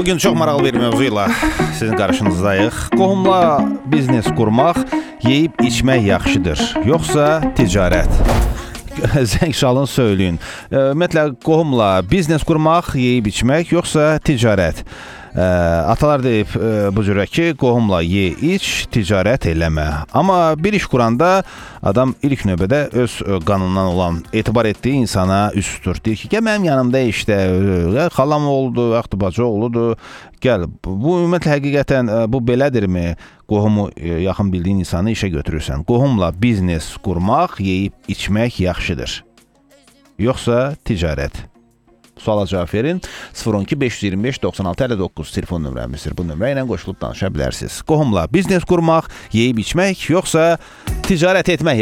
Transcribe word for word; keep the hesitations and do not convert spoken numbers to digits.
Bugün çox maraqlı bir mövzuyla sizin qarşınızdayıq. Qohumla biznes qurmaq, yeyib içmək yaxşıdır, yoxsa ticarət? Zəng çalın, söyləyin. Ümumiyyətlə, qohumla biznes qurmaq, yeyib içmək, yoxsa ticarət? Atalar deyib bu cürə ki, qohumla ye, iç, ticarət eləmə. Amma bir iş quranda adam ilk növbədə öz qanundan olan etibar etdiyi insana üst tutur. Deyir ki, gəl mənim yanımda işdə, xalam oldu, yaxud bacı oğludur, gəl. Bu ümumiyyətlə həqiqətən bu belədirmi? Qohumu yaxın bildiyin insanı işə götürürsən. Qohumla biznes qurmaq, yeyib içmək yaxşıdır, yoxsa ticarət? Suala cavab verin. sıfır on iki beş yüz iyirmi beş doxsan altı əlli doqquz telefon nömrəmizdir. Bu nömrə ilə qoşulub danışa bilərsiniz. Qohumla biznes qurmaq, yeyib içmək, yoxsa ticarət etmək